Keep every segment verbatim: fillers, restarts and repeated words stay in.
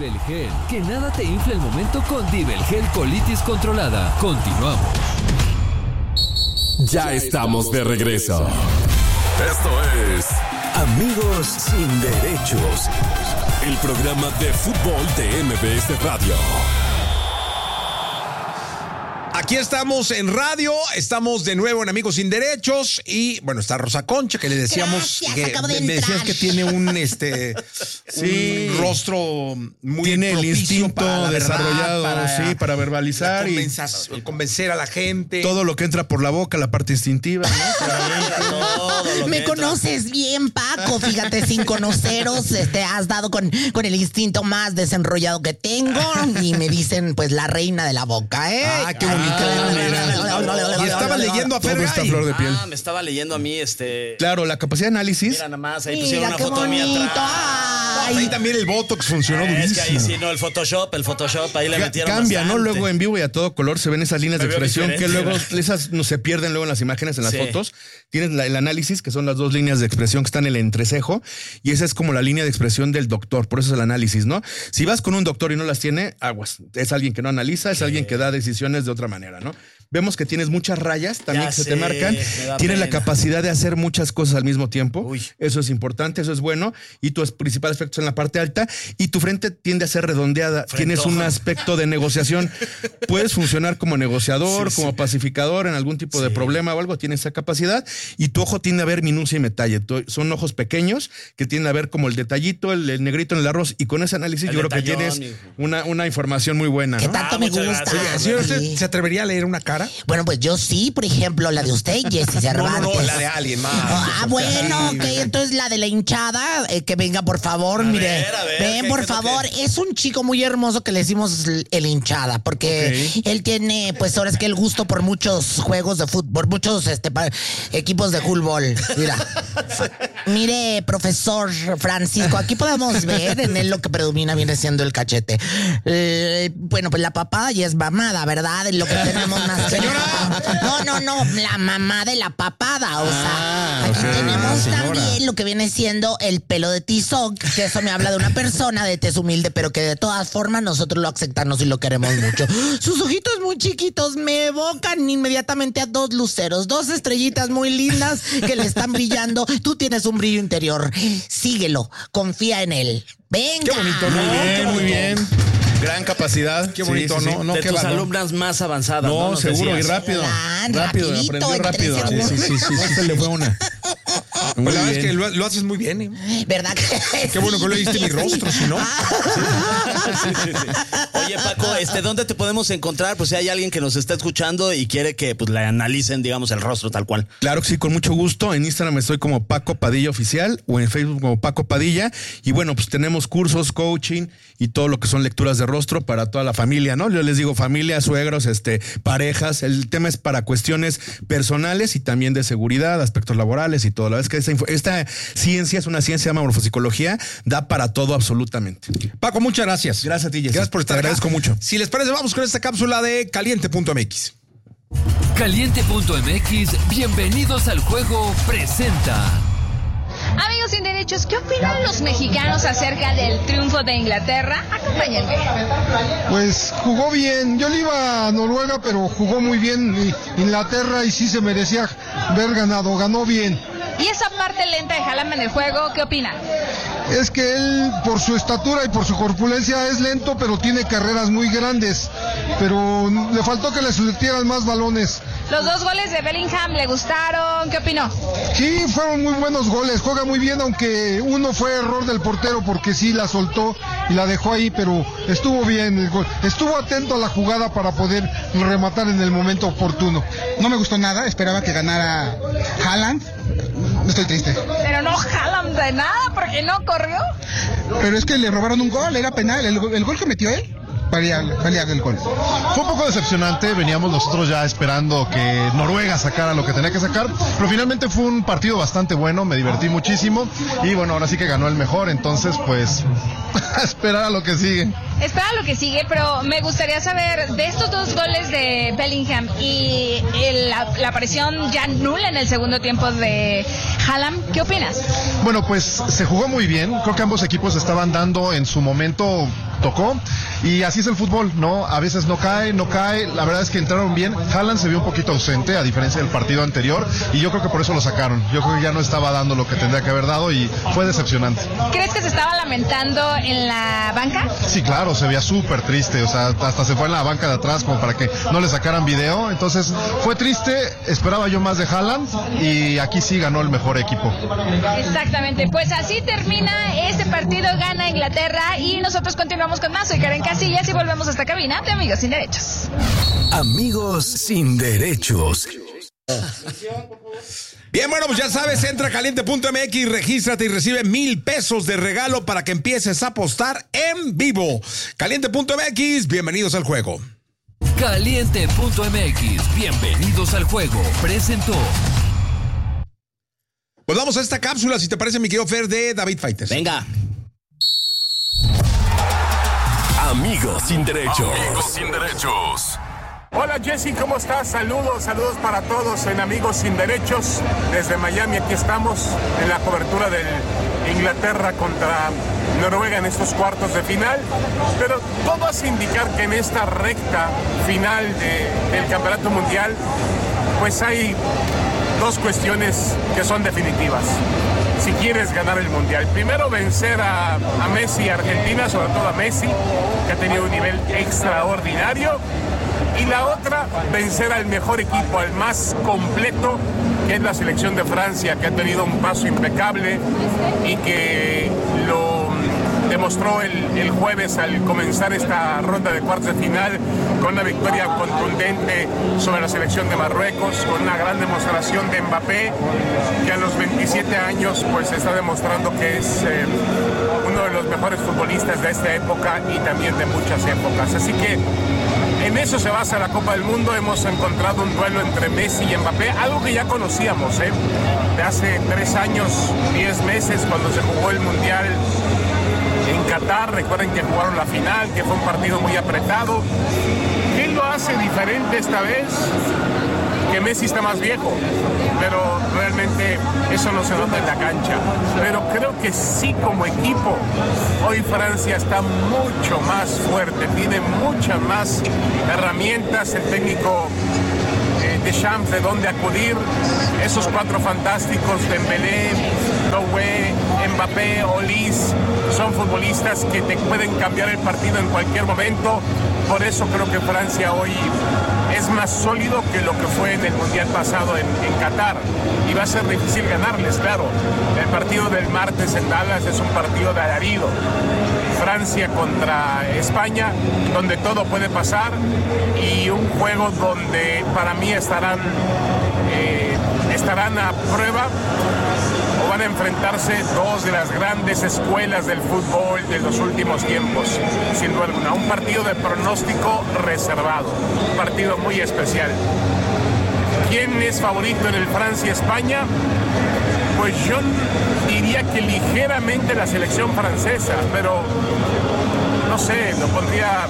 Divel Gel. Que nada te infle el momento con Divel Gel Colitis Controlada. Continuamos. Ya estamos de regreso. Esto es Amigos Sin Derechos, el programa de fútbol de M B S Radio. Aquí estamos en radio, estamos de nuevo en Amigos Sin Derechos y bueno, está Rosa Concha, que le decíamos Gracias, que acabo de me decías entrar. que tiene un este Sí. un rostro muy Tiene el propicio instinto para la verdad, desarrollado, para, sí, para verbalizar la y convenza- convencer a la gente. todo lo que entra por la boca, la parte instintiva, ¿no? Todo lo Me que entra. conoces bien, Paco. Fíjate, sin conoceros, este, has dado con, con el instinto más desenrollado que tengo. Y me dicen, pues, la reina de la boca, ¿eh? Ah, qué bonito. Y estaba leyendo a Todo está Fergay. flor de piel. Ah, me estaba leyendo a mí, este... Claro, la capacidad de análisis. Mira nada más, ahí Mira, pusieron una qué foto mía bonito. atrás. Ay. Ahí también el Botox funcionó Eh, es que ahí durísimo. sí, no, el Photoshop, el Photoshop, ahí le Ca- metieron Cambia, ¿no? bastante. Luego en vivo y a todo color se ven esas líneas Me de veo expresión que diferente, luego ¿verdad? esas no se pierden luego en las imágenes, en las Sí. fotos. Tienes la- el análisis, que son las dos líneas de expresión que están en el entrecejo, y esa es como la línea de expresión del doctor, por eso es el análisis, ¿no? Si vas con un doctor y no las tiene, aguas. Es alguien que no analiza, es alguien que da decisiones de otra manera, ¿no? Vemos que tienes muchas rayas también Ya que se sé, te marcan. me da Tienes la pena. capacidad de hacer muchas cosas al mismo tiempo. Uy. Eso es importante, eso es bueno. Y tus principales efectos en la parte alta. Y tu frente tiende a ser redondeada. Tienes un aspecto de negociación. Puedes funcionar como negociador, Sí, como sí. pacificador en algún tipo de Sí. problema o algo. Tienes esa capacidad. Y tu ojo tiende a ver minucia y detalle. Tu- Son ojos pequeños que tienden a ver como el detallito, el, el negrito en el arroz. Y con ese análisis El yo creo que detallón, tienes hijo. una, una información muy buena, ¿Qué ¿no? tanto Ah, me muchas gusta? gracias. Señor, ¿usted Sí. se atrevería a leer una cara? Bueno, pues yo sí, por ejemplo, la de usted, Jessy No, Cervantes. no, no, la de alguien más. Ah, bueno, Sí, ok, entonces la de la hinchada, eh, que venga, por favor, mire. ver, a ver, ven, ¿qué- por qué es lo favor. que- Es un chico muy hermoso que le decimos el el hinchada, porque él tiene, pues ahora es que el gusto por muchos juegos de fútbol, muchos este, pa- equipos de fútbol. Mira. Mire, profesor Francisco, aquí podemos ver en él lo que predomina viene siendo el cachete. Eh, bueno, pues la papada ya es mamada, ¿verdad? En lo que tenemos más. Señora. No, no, no, la mamá de la papada, o sea, Ah, aquí ok, tenemos señora. también lo que viene siendo el pelo de tizoc, que eso me habla de una persona de tez humilde, pero que de todas formas nosotros lo aceptamos y lo queremos mucho. Sus ojitos muy chiquitos me evocan inmediatamente a dos luceros, dos estrellitas muy lindas que le están brillando. Tú tienes un brillo interior, síguelo, confía en él. Venga. Qué bonito, Muy ¿no? bien, Qué muy bonito. bien. Gran capacidad. Qué bonito, Sí, sí, sí. ¿no? No, de qué tus valor. alumnas más avanzadas. No, No, Nos seguro, y decías. rápido. Lan, rápido, rapidito, aprendió en rápido. tres Sí, sí, sí, sí. No se le fue una. Pues Muy la verdad es bien. que lo, lo haces muy bien, ¿eh? ¿Verdad que Qué bueno que lo viste mi rostro, si no. Oye, Paco, este, ¿dónde te podemos encontrar? Pues si hay alguien que nos está escuchando y quiere que pues le analicen, digamos, el rostro tal cual. Claro que sí, con mucho gusto. En Instagram estoy como Paco Padilla Oficial o en Facebook como Paco Padilla. Y bueno, pues tenemos cursos, coaching y todo lo que son lecturas de rostro para toda la familia, ¿no? Yo les digo familia, suegros, este, parejas. El tema es para cuestiones personales y también de seguridad, aspectos laborales y todo. La verdad es que esta, info- esta ciencia es una ciencia, se llama morfopsicología, da para todo absolutamente. Paco, muchas gracias. Gracias a ti, Jessy. Gracias por estar Te acá. agradezco mucho. Si les parece, vamos con esta cápsula de caliente punto m x. Caliente punto m x, bienvenidos al juego, presenta. Amigos sin derechos, ¿qué opinan los mexicanos acerca del triunfo de Inglaterra? Acompáñenme. Pues jugó bien, yo le iba a Noruega, pero jugó muy bien y- Inglaterra y sí se merecía haber ganado, ganó bien. Y esa parte lenta de Haaland en el juego, ¿qué opinan? Es que él, por su estatura y por su corpulencia, es lento, pero tiene carreras muy grandes. Pero le faltó que le metieran más balones. Los dos goles de Bellingham le gustaron, ¿qué opinó? Sí, fueron muy buenos goles, juega muy bien, aunque uno fue error del portero porque sí la soltó y la dejó ahí, pero estuvo bien el gol. Estuvo atento a la jugada para poder rematar en el momento oportuno. No me gustó nada, esperaba que ganara Haaland. Estoy triste. Pero no Haaland de nada porque no corrió. Pero es que le robaron un gol, era penal. El, el gol que metió él, valía, valía el gol. Fue un poco decepcionante, veníamos nosotros ya esperando que Noruega sacara lo que tenía que sacar, pero finalmente fue un partido bastante bueno, me divertí muchísimo y bueno, ahora sí que ganó el mejor, entonces pues a esperar a lo que sigue. Espera lo que sigue, pero me gustaría saber de estos dos goles de Bellingham y el- la, la aparición ya nula en el segundo tiempo de Haaland, ¿qué opinas? Bueno, pues se jugó muy bien, creo que ambos equipos estaban dando en su momento tocó. Y así es el fútbol, ¿no? A veces no cae, no cae. La verdad es que entraron bien. Haaland se vio un poquito ausente, a diferencia del partido anterior. Y yo creo que por eso lo sacaron. Yo creo que ya no estaba dando lo que tendría que haber dado y fue decepcionante. ¿Crees que se estaba lamentando en la banca? Sí, claro, se veía súper triste. O sea, hasta se fue en la banca de atrás como para que no le sacaran video. Entonces, fue triste. Esperaba yo más de Haaland. Y aquí sí ganó el mejor equipo. Exactamente. Pues así termina este partido. Gana Inglaterra. Y nosotros continuamos con más. Soy Karen Casillas y volvemos a esta cabina de Amigos Sin Derechos. Amigos Sin Derechos. Bien, bueno, pues ya sabes, entra a caliente punto m x, regístrate y recibe mil pesos de regalo para que empieces a apostar en vivo. caliente punto m x, bienvenidos al juego. caliente punto m x, bienvenidos al juego. Presentó. Pues vamos a esta cápsula, si te parece, mi querido Fer, de David Faites. Venga. Amigos Sin Derechos. Amigos Sin Derechos. Hola Jesse, ¿cómo estás? Saludos, saludos para todos en Amigos Sin Derechos. Desde Miami aquí estamos en la cobertura de Inglaterra contra Noruega en estos cuartos de final. Pero todo hace indicar que en esta recta final de, del Campeonato Mundial, pues hay dos cuestiones que son definitivas. Si quieres ganar el Mundial, primero vencer a, a Messi y a Argentina, sobre todo a Messi, que ha tenido un nivel extraordinario. Y la otra, vencer al mejor equipo, al más completo, que es la selección de Francia, que ha tenido un paso impecable y que lo demostró el, el jueves al comenzar esta ronda de cuartos de final con una victoria contundente sobre la selección de Marruecos, con una gran demostración de Mbappé, que a los veintisiete años pues está demostrando que es eh, uno de los mejores futbolistas de esta época y también de muchas épocas. Así que en eso se basa la Copa del Mundo. Hemos encontrado un duelo entre Messi y Mbappé, algo que ya conocíamos, ¿eh? de hace tres años, diez meses, cuando se jugó el Mundial en Qatar. Recuerden que jugaron la final, que fue un partido muy apretado. ¿Qué lo hace diferente esta vez? Que Messi está más viejo, pero realmente eso no se nota en la cancha. Pero creo que sí, como equipo, hoy Francia está mucho más fuerte, tiene muchas más herramientas. El técnico eh, Deschamps, de dónde acudir. Esos cuatro fantásticos, Dembélé, Doué, Mbappé, Olise, son futbolistas que te pueden cambiar el partido en cualquier momento. Por eso creo que Francia hoy es más sólido que lo que fue en el Mundial pasado en, en Qatar. Y va a ser difícil ganarles, claro. El partido del martes en Dallas es un partido de alarido. Francia contra España, donde todo puede pasar. Y un juego donde para mí estarán, eh, estarán a prueba, o van a enfrentarse dos de las grandes escuelas del fútbol de los últimos tiempos, sin duda alguna. Un partido de pronóstico reservado, un partido muy especial. ¿Quién es favorito en el Francia-España? Pues yo diría que ligeramente la selección francesa, pero no sé, lo pondría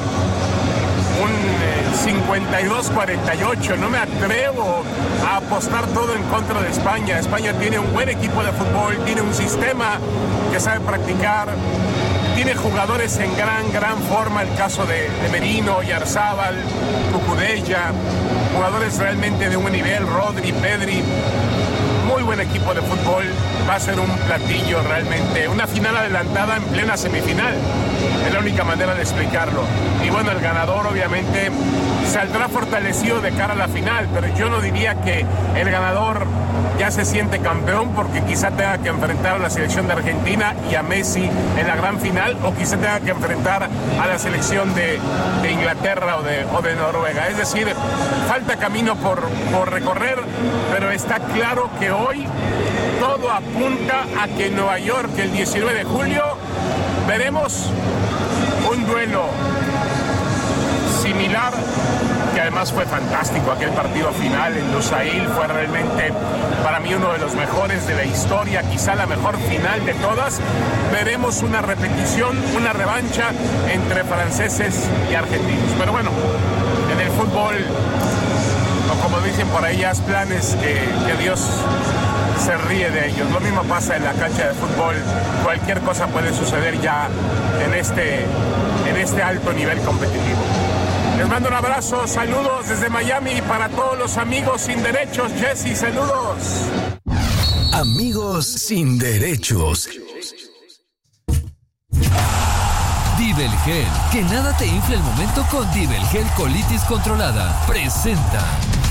un cincuenta y dos cuarenta y ocho. No me atrevo a apostar todo en contra de España. España tiene un buen equipo de fútbol, tiene un sistema que sabe practicar, tiene jugadores en gran, gran forma, el caso de, de Merino, Oyarzabal, Cucurella, jugadores realmente de un nivel, Rodri, Pedri. Muy buen equipo de fútbol. Va a ser un platillo realmente, una final adelantada en plena semifinal. Es la única manera de explicarlo. Y bueno, el ganador obviamente saldrá fortalecido de cara a la final, pero yo no diría que el ganador ya se siente campeón, porque quizá tenga que enfrentar a la selección de Argentina y a Messi en la gran final, o quizá tenga que enfrentar a la selección de, de Inglaterra o de, o de Noruega. Es decir, falta camino por, por recorrer, pero está claro que hoy todo apunta a que en Nueva York, el diecinueve de julio, veremos un duelo similar, que además fue fantástico. Aquel partido final en Lusail fue realmente para mí uno de los mejores de la historia, quizá la mejor final de todas. Veremos una repetición, una revancha entre franceses y argentinos. Pero bueno, en el fútbol, o como dicen por ahí, haz planes que, que Dios se ríe de ellos. Lo mismo pasa en la cancha de fútbol. Cualquier cosa puede suceder ya en este, en este alto nivel competitivo. Les mando un abrazo, saludos desde Miami y para todos los amigos sin derechos. Jesse, saludos. Amigos sin derechos. Divelgel, que nada te infle el momento con Divelgel Colitis Controlada. Presenta.